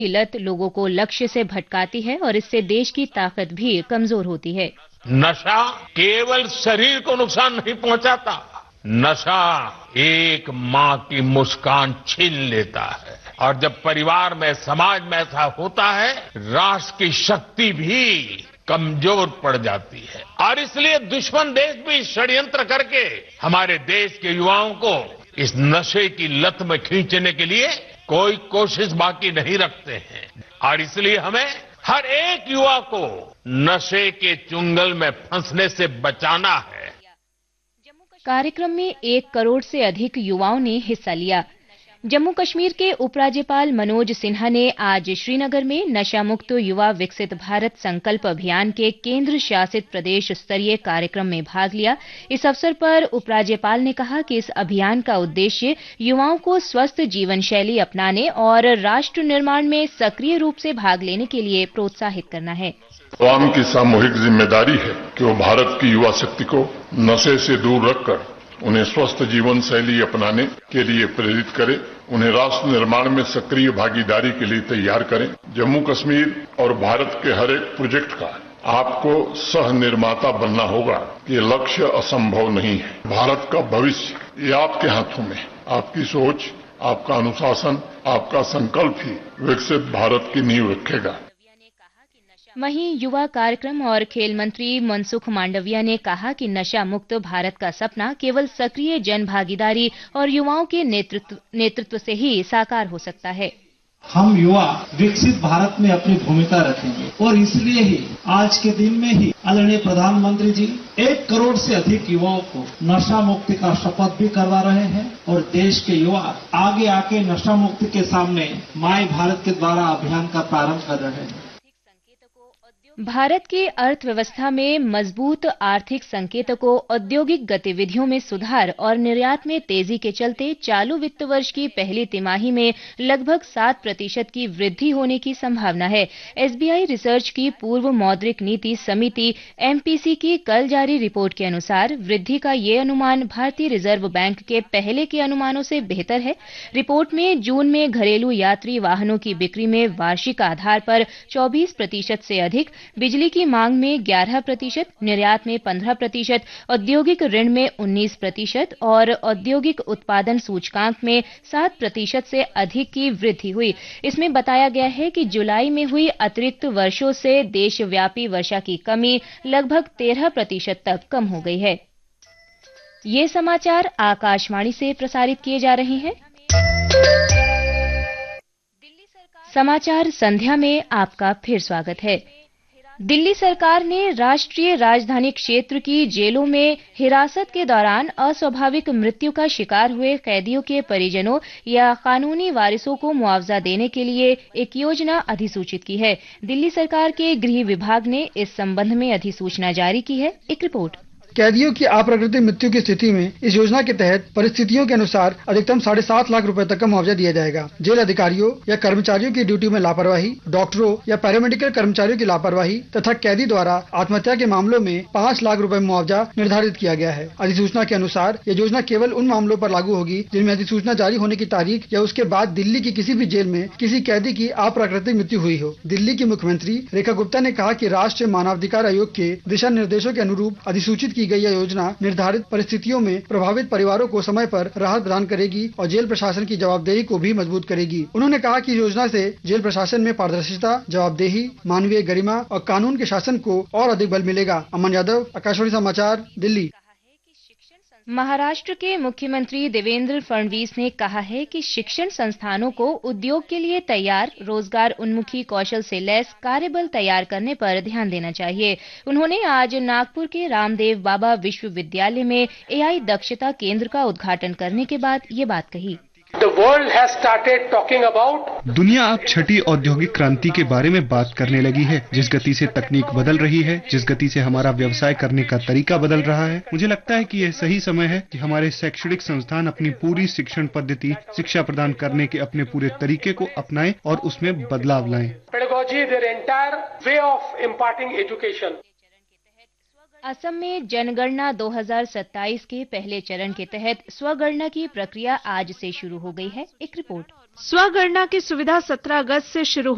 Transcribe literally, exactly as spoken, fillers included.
की लत लोगों को लक्ष्य से भटकाती है और इससे देश की ताकत भी कमजोर होती है। नशा केवल शरीर को नुकसान नहीं पहुंचाता, नशा एक माँ की मुस्कान छीन लेता है और जब परिवार में, समाज में ऐसा होता है, राष्ट्र की शक्ति भी कमजोर पड़ जाती है। और इसलिए दुश्मन देश भी षड्यंत्र करके हमारे देश के युवाओं को इस नशे की लत में खींचने के लिए कोई कोशिश बाकी नहीं रखते हैं। और इसलिए हमें हर एक युवा को नशे के चुंगल में फंसने से बचाना है। कार्यक्रम में एक करोड़ से अधिक युवाओं ने हिस्सा लिया। जम्मू कश्मीर के उपराज्यपाल मनोज सिन्हा ने आज श्रीनगर में नशा मुक्त युवा विकसित भारत संकल्प अभियान के केंद्र शासित प्रदेश स्तरीय कार्यक्रम में भाग लिया। इस अवसर पर उपराज्यपाल ने कहा कि इस अभियान का उद्देश्य युवाओं को स्वस्थ जीवन शैली अपनाने और राष्ट्र निर्माण में सक्रिय रूप से भाग लेने के लिए प्रोत्साहित करना है। आवाम की सामूहिक जिम्मेदारी है कि वो भारत की युवा शक्ति को नशे से दूर रखकर उन्हें स्वस्थ जीवन शैली अपनाने के लिए प्रेरित करें, उन्हें राष्ट्र निर्माण में सक्रिय भागीदारी के लिए तैयार करें। जम्मू कश्मीर और भारत के हर एक प्रोजेक्ट का आपको सह निर्माता बनना होगा। ये लक्ष्य असंभव नहीं है। भारत का भविष्य ये आपके हाथों में, आपकी सोच, आपका अनुशासन, आपका संकल्प ही विकसित भारत की नींव रखेगा। वहीं युवा कार्यक्रम और खेल मंत्री मनसुख मांडविया ने कहा कि नशा मुक्त भारत का सपना केवल सक्रिय जन भागीदारी और युवाओं के नेतृत्व नेतृत्व से ही साकार हो सकता है। हम युवा विकसित भारत में अपनी भूमिका रखेंगे और इसलिए ही आज के दिन में ही आदरणीय प्रधानमंत्री जी एक करोड़ से अधिक युवाओं को नशा मुक्ति का शपथ भी करवा रहे हैं और देश के युवा आगे आके नशा मुक्ति के सामने माई भारत के द्वारा अभियान का प्रारंभ कर रहे हैं। भारत की अर्थव्यवस्था में मजबूत आर्थिक संकेतकों, औद्योगिक गतिविधियों में सुधार और निर्यात में तेजी के चलते चालू वित्त वर्ष की पहली तिमाही में लगभग सात प्रतिशत की वृद्धि होने की संभावना है। एसबीआई रिसर्च की पूर्व मौद्रिक नीति समिति एमपीसी की कल जारी रिपोर्ट के अनुसार वृद्धि का ये अनुमान भारतीय रिजर्व बैंक के पहले के अनुमानों से बेहतर है। रिपोर्ट में जून में घरेलू यात्री वाहनों की बिक्री में वार्षिक आधार पर चौबीस प्रतिशत से अधिक, बिजली की मांग में ग्यारह प्रतिशत, निर्यात में पंद्रह प्रतिशत, औद्योगिक ऋण में उन्नीस प्रतिशत और औद्योगिक उत्पादन सूचकांक में सात प्रतिशत से अधिक की वृद्धि हुई। इसमें बताया गया है कि जुलाई में हुई अतिरिक्त वर्षों से देशव्यापी वर्षा की कमी लगभग तेरह प्रतिशत तक कम हो गई है। ये समाचार आकाशवाणी से प्रसारित किए जा रहे हैं। समाचार संध्या में आपका फिर स्वागत है। दिल्ली सरकार ने राष्ट्रीय राजधानी क्षेत्र की जेलों में हिरासत के दौरान अस्वाभाविक मृत्यु का शिकार हुए कैदियों के परिजनों या कानूनी वारिसों को मुआवजा देने के लिए एक योजना अधिसूचित की है। दिल्ली सरकार के गृह विभाग ने इस संबंध में अधिसूचना जारी की है। एक रिपोर्ट। कैदियों की अप्राकृतिक मृत्यु की स्थिति में इस योजना के तहत परिस्थितियों के अनुसार अधिकतम साढ़े सात लाख रुपए तक का मुआवजा दिया जाएगा। जेल अधिकारियों या कर्मचारियों की ड्यूटी में लापरवाही, डॉक्टरों या पैरामेडिकल कर्मचारियों की लापरवाही तथा कैदी द्वारा आत्महत्या के मामलों में पाँच लाख रुपए मुआवजा निर्धारित किया गया है। अधिसूचना के अनुसार यह योजना केवल उन मामलों पर लागू होगी जिनमें अधिसूचना जारी होने की तारीख या उसके बाद दिल्ली की किसी भी जेल में किसी कैदी की अप्राकृतिक मृत्यु हुई हो। दिल्ली की मुख्यमंत्री रेखा गुप्ता ने कहा कि राष्ट्रीय मानवाधिकार आयोग के दिशा निर्देशों के अनुरूप अधिसूचित की गई यह योजना निर्धारित परिस्थितियों में प्रभावित परिवारों को समय पर राहत प्रदान करेगी और जेल प्रशासन की जवाबदेही को भी मजबूत करेगी। उन्होंने कहा कि योजना से जेल प्रशासन में पारदर्शिता, जवाबदेही, मानवीय गरिमा और कानून के शासन को और अधिक बल मिलेगा। अमन यादव, आकाशवाणी समाचार, दिल्ली। महाराष्ट्र के मुख्यमंत्री देवेंद्र फडणवीस ने कहा है कि शिक्षण संस्थानों को उद्योग के लिए तैयार, रोजगार उन्मुखी कौशल से लैस कार्यबल तैयार करने पर ध्यान देना चाहिए। उन्होंने आज नागपुर के रामदेव बाबा विश्वविद्यालय में एआई दक्षता केंद्र का उद्घाटन करने के बाद ये बात कही। The world has started talking about... दुनिया अब छठी औद्योगिक क्रांति के बारे में बात करने लगी है। जिस गति से तकनीक बदल रही है, जिस गति से हमारा व्यवसाय करने का तरीका बदल रहा है, मुझे लगता है कि यह सही समय है कि हमारे शैक्षणिक संस्थान अपनी पूरी शिक्षण पद्धति, शिक्षा प्रदान करने के अपने पूरे तरीके को अपनाएं और उसमें बदलाव लाएं। Pedagogy, their entire way of imparting education. Assam में जनगणना दो हज़ार सत्ताईस के पहले चरण के तहत स्वगणना की प्रक्रिया आज से शुरू हो गई है। एक रिपोर्ट। स्वगणना की सुविधा सत्रह अगस्त से शुरू